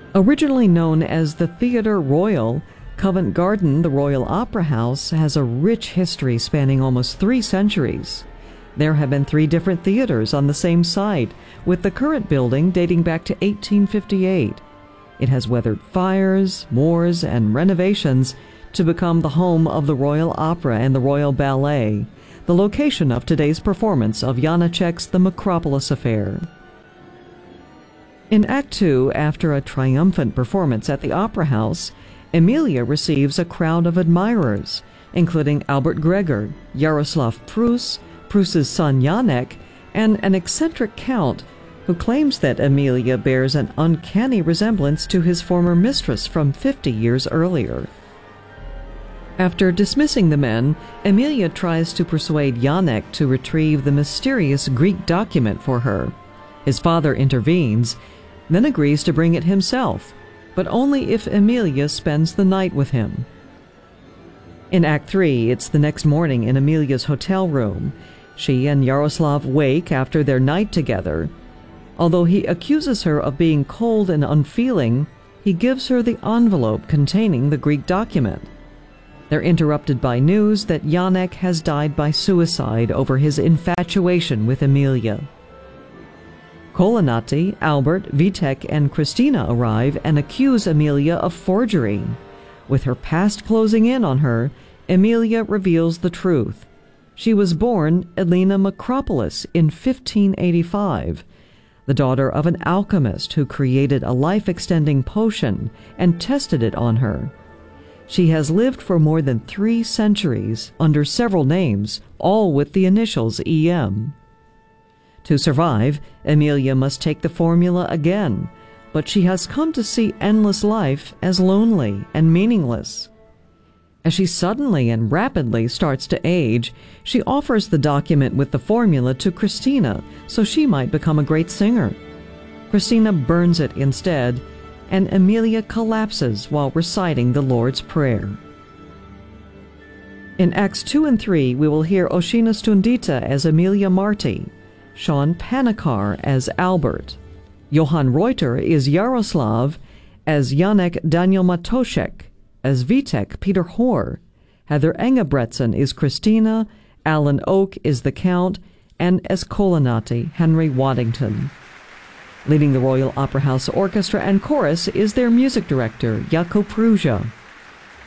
Originally known as the Theatre Royal, Covent Garden, the Royal Opera House, has a rich history spanning almost 3 centuries. There have been 3 different theaters on the same site, with the current building dating back to 1858. It has weathered fires, wars, and renovations to become the home of the Royal Opera and the Royal Ballet, the location of today's performance of Janacek's The Macropolis Affair. In Act 2, after a triumphant performance at the Opera House, Emilia receives a crowd of admirers, including Albert Gregor, Jaroslav Prus, Prus's son Janek, and an eccentric count who claims that Emilia bears an uncanny resemblance to his former mistress from 50 years earlier. After dismissing the men, Emilia tries to persuade Janek to retrieve the mysterious Greek document for her. His father intervenes, then agrees to bring it himself, but only if Emilia spends the night with him. In Act 3, it's the next morning in Emilia's hotel room. She and Jaroslav wake after their night together. Although he accuses her of being cold and unfeeling, he gives her the envelope containing the Greek document. They're interrupted by news that Janek has died by suicide over his infatuation with Emilia. Kolonati, Albert, Vitek, and Christina arrive and accuse Emilia of forgery. With her past closing in on her, Emilia reveals the truth. She was born Elena Macropolis in 1585, the daughter of an alchemist who created a life-extending potion and tested it on her. She has lived for more than 3 centuries under several names, all with the initials EM. To survive, Emilia must take the formula again, but she has come to see endless life as lonely and meaningless. As she suddenly and rapidly starts to age, she offers the document with the formula to Christina so she might become a great singer. Christina burns it instead, and Emilia collapses while reciting the Lord's Prayer. In Acts 2 and 3, we will hear Oshina Stundita as Emilia Marti, Sean Panikar as Albert, Johann Reuter is Jaroslav, as Janek Daniel Matoshek, as Vitek Peter Hoare, Heather Engebretson is Christina, Alan Oak is the Count, and as Kolonati, Henry Waddington. Leading the Royal Opera House Orchestra and Chorus is their music director, Jakub Prusa.